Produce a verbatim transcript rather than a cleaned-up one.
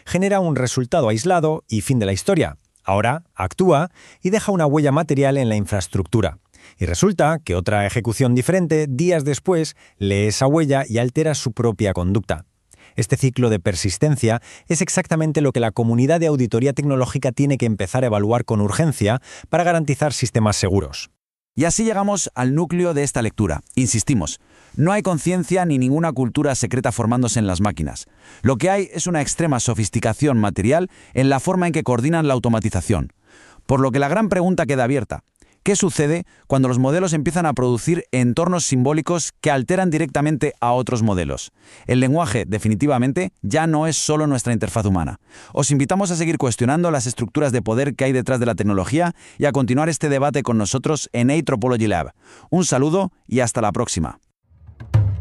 genera un resultado aislado y fin de la historia. Ahora actúa y deja una huella material en la infraestructura. Y resulta que otra ejecución diferente, días después, lee esa huella y altera su propia conducta. Este ciclo de persistencia es exactamente lo que la comunidad de auditoría tecnológica tiene que empezar a evaluar con urgencia para garantizar sistemas seguros. Y así llegamos al núcleo de esta lectura. Insistimos, no hay conciencia ni ninguna cultura secreta formándose en las máquinas. Lo que hay es una extrema sofisticación material en la forma en que coordinan la automatización. Por lo que la gran pregunta queda abierta. ¿Qué sucede cuando los modelos empiezan a producir entornos simbólicos que alteran directamente a otros modelos? El lenguaje, definitivamente, ya no es solo nuestra interfaz humana. Os invitamos a seguir cuestionando las estructuras de poder que hay detrás de la tecnología y a continuar este debate con nosotros en Anthropology Lab. Un saludo y hasta la próxima.